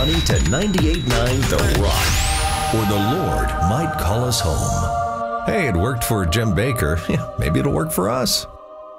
money to 98.9 The Rock, or the Lord might call us home. Hey, it worked for Jim Baker. Maybe it'll work for us.